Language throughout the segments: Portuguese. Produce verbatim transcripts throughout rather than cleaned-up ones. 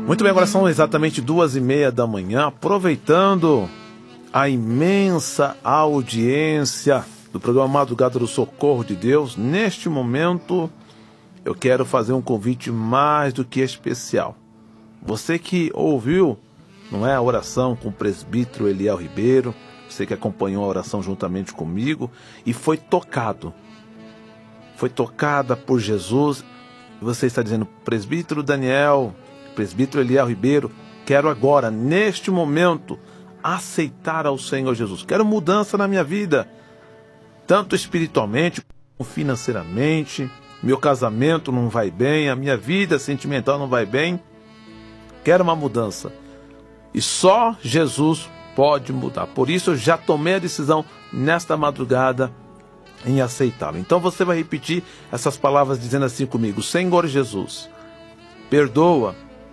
Muito bem, agora são exatamente duas e meia da manhã, aproveitando a imensa audiência do programa Madrugada do Socorro de Deus. Neste momento, eu quero fazer um convite mais do que especial. Você que ouviu, não é, a oração com o presbítero Eliel Ribeiro, você que acompanhou a oração juntamente comigo e foi tocado, foi tocada por Jesus. Você está dizendo, presbítero Daniel, presbítero Eliel Ribeiro, quero agora, neste momento, aceitar ao Senhor Jesus. Quero mudança na minha vida, tanto espiritualmente como financeiramente. Meu casamento não vai bem, a minha vida sentimental não vai bem. Quero uma mudança. E só Jesus pode mudar. Por isso eu já tomei a decisão nesta madrugada em aceitá-lo. Então você vai repetir essas palavras dizendo assim comigo: Senhor Jesus, perdoa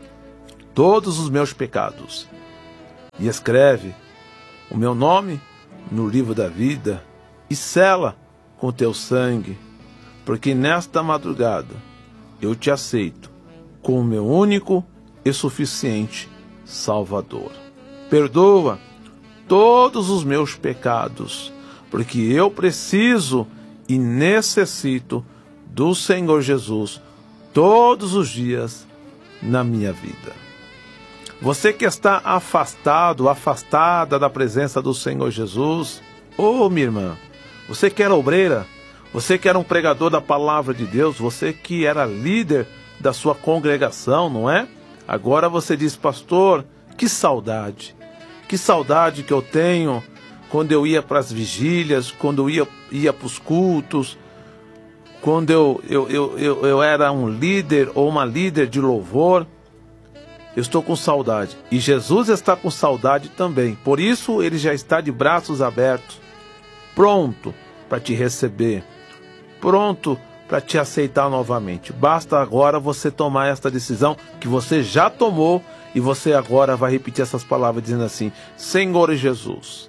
todos os meus pecados e escreve o meu nome no livro da vida e sela com teu sangue, porque nesta madrugada eu te aceito como meu único e suficiente Salvador. Perdoa todos os meus pecados, porque eu preciso e necessito do Senhor Jesus todos os dias na minha vida. Você que está afastado, afastada da presença do Senhor Jesus, ô oh, minha irmã, você que era obreira, você que era um pregador da palavra de Deus, você que era líder da sua congregação, não é? Agora você diz, pastor, que saudade, que saudade que eu tenho quando eu ia para as vigílias, quando eu ia, ia para os cultos, quando eu, eu, eu, eu, eu era um líder ou uma líder de louvor. Eu estou com saudade. E Jesus está com saudade também. Por isso ele já está de braços abertos, pronto para te receber, pronto para te aceitar novamente. Basta agora você tomar esta decisão que você já tomou e você agora vai repetir essas palavras dizendo assim: Senhor Jesus,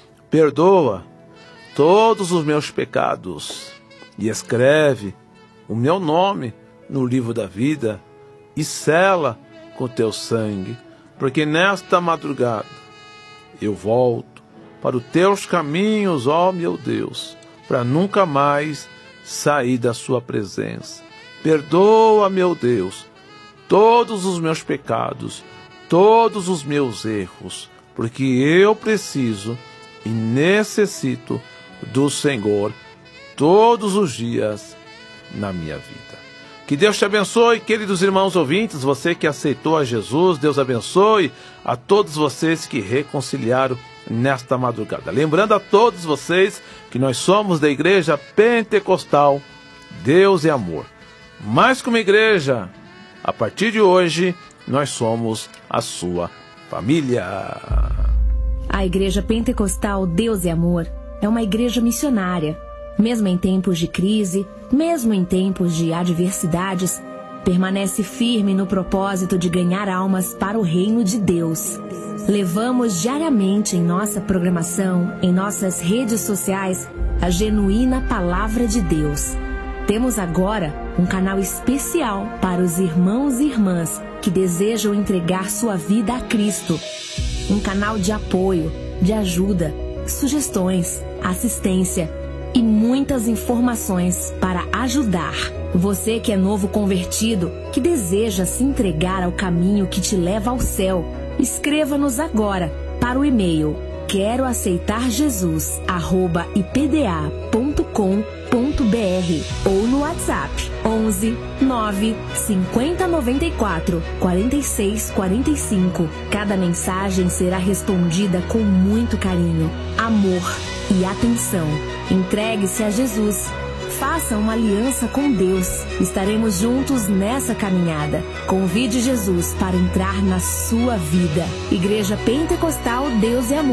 perdoa todos os meus pecados e escreve o meu nome no livro da vida e sela com teu sangue, porque nesta madrugada eu volto para os teus caminhos, ó meu Deus, para nunca mais sair da sua presença. Perdoa, meu Deus, todos os meus pecados, todos os meus erros, porque eu preciso e necessito do Senhor todos os dias na minha vida. Que Deus te abençoe, queridos irmãos ouvintes, você que aceitou a Jesus, Deus abençoe a todos vocês que reconciliaram nesta madrugada. Lembrando a todos vocês que nós somos da Igreja Pentecostal Deus é Amor. Mais que uma igreja, a partir de hoje, nós somos a sua família. A Igreja Pentecostal Deus é Amor é uma igreja missionária. Mesmo em tempos de crise, mesmo em tempos de adversidades, permanece firme no propósito de ganhar almas para o reino de Deus. Levamos diariamente em nossa programação, em nossas redes sociais, a genuína palavra de Deus. Temos agora um canal especial para os irmãos e irmãs que desejam entregar sua vida a Cristo. Um canal de apoio, de ajuda, sugestões, assistência e muitas informações para ajudar. Você que é novo convertido, que deseja se entregar ao caminho que te leva ao céu, escreva-nos agora para o e-mail quero aceitar jesus arroba i p d a ponto com ponto b r ou no WhatsApp onze nove cinquenta noventa e quatro quarenta e seis quarenta e cinco. Cada mensagem será respondida com muito carinho, amor e atenção. Entregue-se a Jesus. Faça uma aliança com Deus. Estaremos juntos nessa caminhada. Convide Jesus para entrar na sua vida. Igreja Pentecostal Deus é Amor.